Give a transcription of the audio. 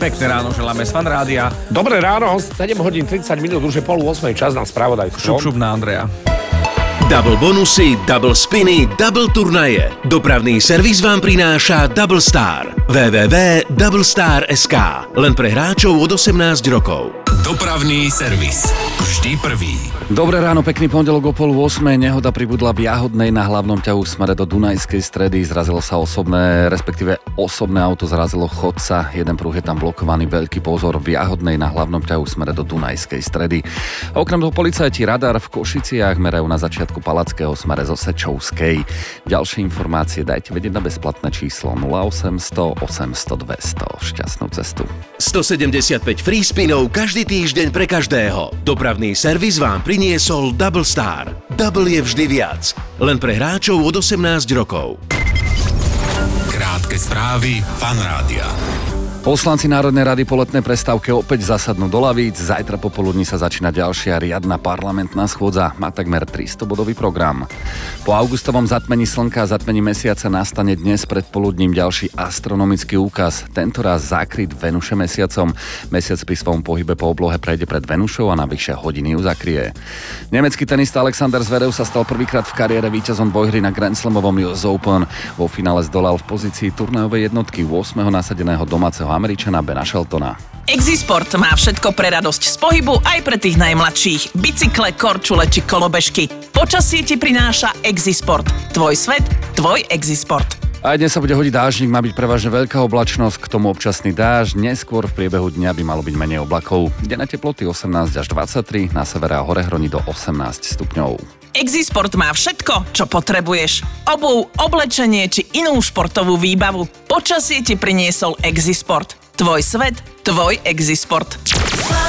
Pekné ráno želáme z Fan Rádia. Dobré ráno, 7 hodín 30 minút, už je 7:30, čas na spravodajstvo. Šup na Andreja. Double bonusy, double spiny, double turnaje. Dopravný servis vám prináša Double Star. www.doublestar.sk. Len pre hráčov od 18 rokov. Dopravný servis. Vždy prvý. Dobré ráno, pekný pondelok o 7:30. Nehoda pribudla v Jahodnej na hlavnom ťahu v smere do Dunajskej Stredy. Zrazilo sa osobné auto zrazilo chodca. Jeden pruh je tam blokovaný, veľký pozor v Jahodnej na hlavnom ťahu v smere do Dunajskej Stredy. A okrem toho policajti radar v Košiciach merajú na začiatku Palackého smere zo Sečovskej. Ďalšie informácie dajte vedieť na bezplatné číslo 0800 800 200. Šťastnú cestu. 175 free spinov každý týždeň pre každého. Dopravný servis vám priniesol Double Star. Double je vždy viac. Len pre hráčov od 18 rokov. Krátke správy Fan Rádia. Poslanci Národnej rady po letnej prestávke opäť zasadnú do lavíc. Zajtra popoludní sa začína ďalšia riadna parlamentná schôdza. Má takmer 300-bodový program. Po augustovom zatmení slnka a zatmení mesiaca nastane dnes predpoludním ďalší astronomický úkaz. Tentoraz zákryt Venuše mesiacom. Mesiac pri svojom pohybe po oblohe prejde pred Venušou a na vyššie hodiny ju zakrie. Nemecký tenista Alexander Zverev sa stal prvýkrát v kariére víťazom dvojhry na Grand Slamovom US Open. Vo finále zdolal v pozícii turnajovej jednotky 8. nasadeného domáceho Američana Bena Sheltona. Exisport má všetko pre radosť z pohybu aj pre tých najmladších. Bicykle, korčule či kolobežky. Počasie ti prináša Exisport. Tvoj svet, tvoj Exisport. Aj dnes sa bude hodiť dáždik, má byť prevažne veľká oblačnosť, k tomu občasný dážď, neskôr v priebehu dňa by malo byť menej oblakov. Denné teploty 18 až 23, na severe a hore hroni do 18 stupňov. Exisport má všetko, čo potrebuješ. Obuv, oblečenie či inú športovú výbavu. Počasie ti priniesol Exisport. Tvoj svet, tvoj Exisport.